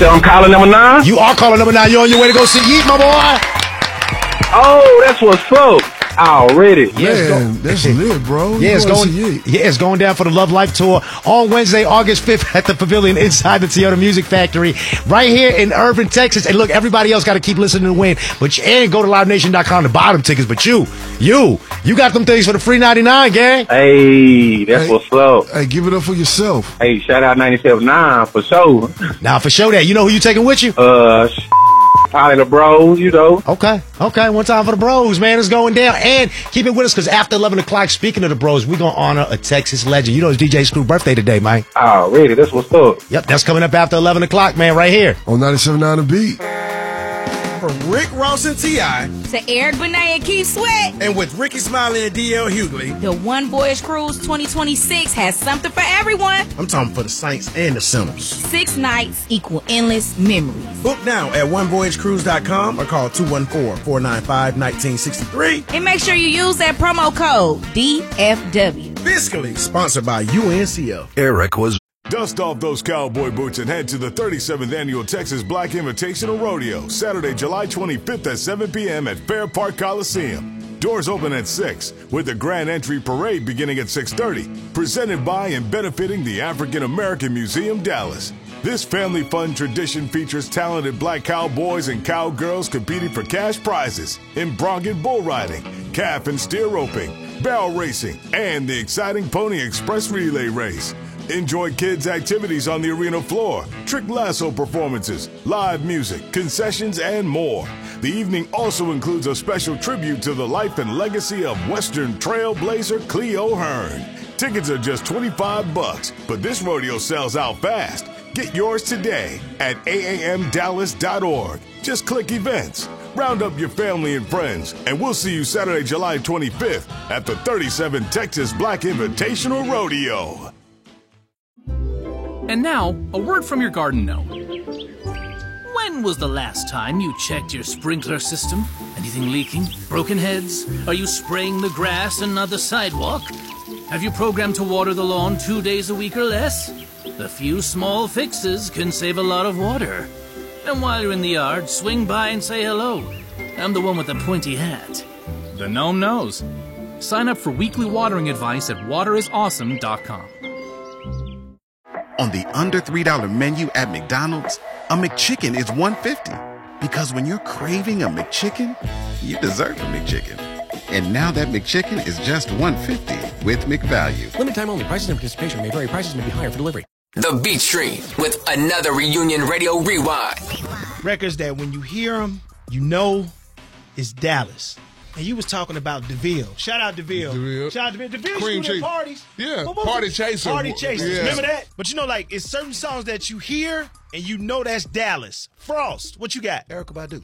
I'm calling number 9? You are calling number 9. You're on your way to go see Yeet, my boy. Oh, that's what's up. Already. Man, that's lit, bro. Yeah, it's going down for the Love Life Tour on Wednesday, August 5th at the Pavilion inside the Toyota Music Factory right here in Irving, Texas. And look, everybody else got to keep listening to Win, and go to LiveNation.com to buy them tickets. But you got them things for the free 99, gang. Hey, that's what's up. Hey, give it up for yourself. Hey, shout out 97.9 for sure. Now, for sure that. You know who you taking with you? All of the bros, you know. Okay. One time for the bros, man. It's going down. And keep it with us, because after 11 o'clock, speaking of the bros, we're going to honor a Texas legend. You know it's DJ Screw's birthday today, man. Already, that's what's up. Yep, that's coming up after 11 o'clock, man, right here. On 97.9 The Beat. From Rick Ross and T.I. to Eric Benet and Keith Sweat. And with Ricky Smiley and D.L. Hughley. The One Voyage Cruise 2026 has something for everyone. I'm talking for the Saints and the Sinners. 6 nights equal endless memories. Book now at onevoyagecruise.com or call 214-495-1963. And make sure you use that promo code DFW. Fiscally sponsored by UNCO. Eric was. Dust off those cowboy boots and head to the 37th Annual Texas Black Invitational Rodeo, Saturday, July 25th at 7 p.m. at Fair Park Coliseum. Doors open at 6, with the Grand Entry Parade beginning at 6:30, presented by and benefiting the African American Museum, Dallas. This family fun tradition features talented black cowboys and cowgirls competing for cash prizes in bronc bull riding, calf and steer roping, barrel racing, and the exciting Pony Express Relay Race. Enjoy kids' activities on the arena floor, trick lasso performances, live music, concessions, and more. The evening also includes a special tribute to the life and legacy of Western trailblazer Cleo Hearn. Tickets are just $25, but this rodeo sells out fast. Get yours today at aamdallas.org. Just click events. Round up your family and friends, and we'll see you Saturday, July 25th at the 37th Texas Black Invitational Rodeo. And now, a word from your garden gnome. When was the last time you checked your sprinkler system? Anything leaking? Broken heads? Are you spraying the grass and not the sidewalk? Have you programmed to water the lawn 2 days a week or less? A few small fixes can save a lot of water. And while you're in the yard, swing by and say hello. I'm the one with the pointy hat. The gnome knows. Sign up for weekly watering advice at waterisawesome.com. On the under $3 menu at McDonald's, a McChicken is $1.50. Because when you're craving a McChicken, you deserve a McChicken. And now that McChicken is just $1.50 with McValue. Limited time only. Prices and participation may vary. Prices may be higher for delivery. The Beat Stream with another Reunion Radio Rewind. Records that when you hear them, you know it's Dallas. And you was talking about DeVille. Shout out DeVille. Shout out DeVille. DeVille Cream used to do cheese. parties. Yeah, Party Chaser. Party Chasers. Yeah. Remember that? But you know, like, it's certain songs that you hear and you know that's Dallas. Frost, what you got? Erykah Badu.